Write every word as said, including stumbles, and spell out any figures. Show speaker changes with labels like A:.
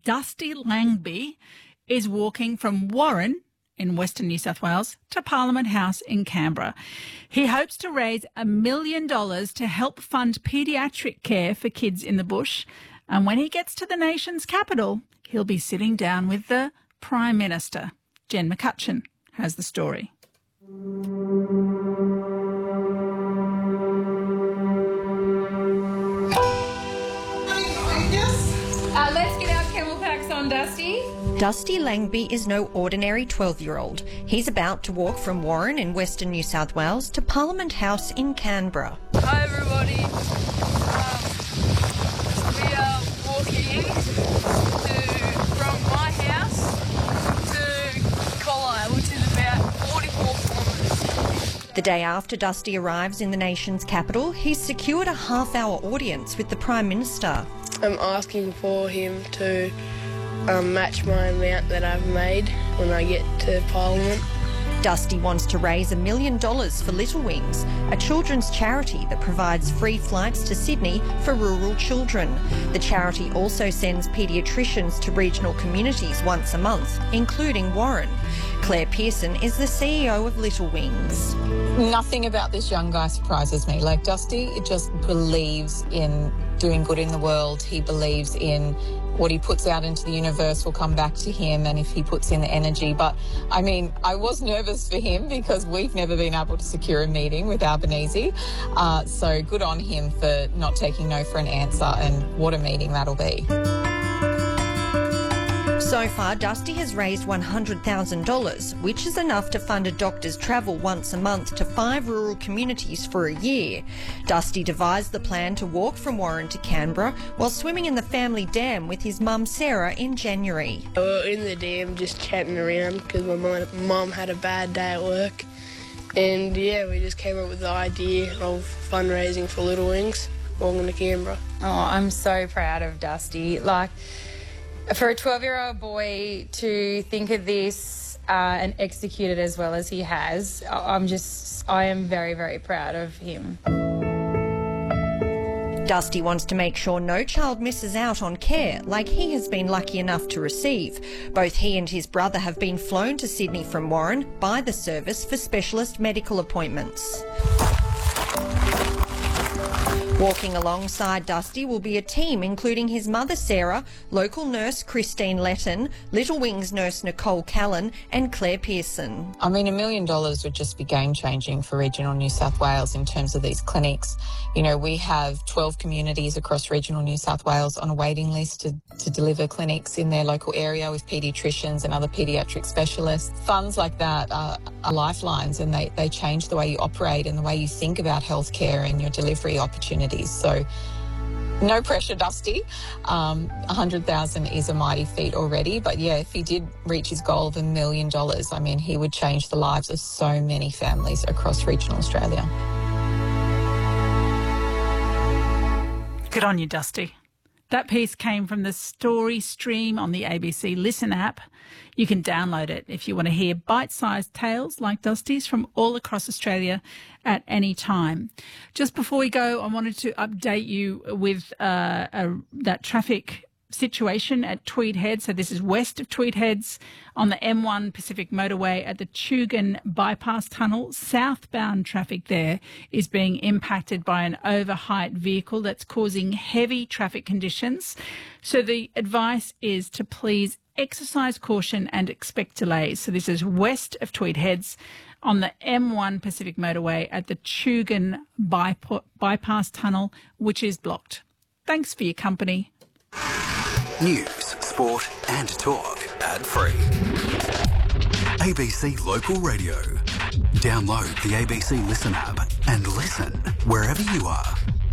A: Dusty Langby is walking from Warren in Western New South Wales to Parliament House in Canberra. He hopes to raise a million dollars to help fund paediatric care for kids in the bush. And when he gets to the nation's capital, he'll be sitting down with the Prime Minister. Jen McCutcheon has the story.
B: Uh, let's get our camel packs on, Dusty.
C: Dusty Langby is no ordinary twelve-year-old. He's about to walk from Warren in Western New South Wales to Parliament House in Canberra.
B: Hi, everybody. Um, we are walking to, from my house to Colli, which is about forty-four kilometres.
C: The day after Dusty arrives in the nation's capital, he's secured a half-hour audience with the Prime Minister.
D: I'm asking for him to um, match my amount that I've made when I get to Parliament.
C: Dusty wants to raise a million dollars for Little Wings, a children's charity that provides free flights to Sydney for rural children. The charity also sends paediatricians to regional communities once a month, including Warren. Claire Pearson is the C E O of Little Wings.
E: Nothing about this young guy surprises me. Like Dusty, it just believes in doing good in the world. He believes in what he puts out into the universe will come back to him, and if he puts in the energy. But, I mean, I was nervous for him because we've never been able to secure a meeting with Albanese. Uh, so good on him for not taking no for an answer, and what a meeting that'll be.
C: So far, Dusty has raised one hundred thousand dollars, which is enough to fund a doctor's travel once a month to five rural communities for a year. Dusty devised the plan to walk from Warren to Canberra while swimming in the family dam with his mum Sarah in January.
D: We were in the dam just chatting around because my mum had a bad day at work. And yeah, we just came up with the idea of fundraising for Little Wings, walking to Canberra.
B: Oh, I'm so proud of Dusty. Like, for a twelve-year-old boy to think of this uh, and execute it as well as he has, I'm just, I am very, very proud of him.
C: Dusty wants to make sure no child misses out on care like he has been lucky enough to receive. Both he and his brother have been flown to Sydney from Warren by the service for specialist medical appointments. Walking alongside Dusty will be a team including his mother Sarah, local nurse Christine Letton, Little Wings nurse Nicole Callan and Claire Pearson.
E: I mean, a million dollars would just be game-changing for regional New South Wales in terms of these clinics. You know, we have twelve communities across regional New South Wales on a waiting list to, to deliver clinics in their local area with paediatricians and other paediatric specialists. Funds like that are, are lifelines, and they, they change the way you operate and the way you think about healthcare and your delivery opportunities. So no pressure, Dusty. Um, one hundred thousand is a mighty feat already. But, yeah, if he did reach his goal of a million dollars, I mean, he would change the lives of so many families across regional Australia.
A: Good on you, Dusty. That piece came from the Story Stream on the A B C Listen app. You can download it if you want to hear bite-sized tales like Dusty's from all across Australia at any time. Just before we go, I wanted to update you with uh, a, that traffic situation at Tweed Heads. So this is west of Tweed Heads on the M one Pacific Motorway at the Tugun Bypass Tunnel. Southbound traffic there is being impacted by an overheight vehicle that's causing heavy traffic conditions. So the advice is to please exercise caution and expect delays. So this is west of Tweed Heads on the M one Pacific Motorway at the Tugun Bypa- Bypass Tunnel, which is blocked. Thanks for your company.
F: News, sport and talk ad-free. A B C Local Radio. Download the A B C Listen app and listen wherever you are.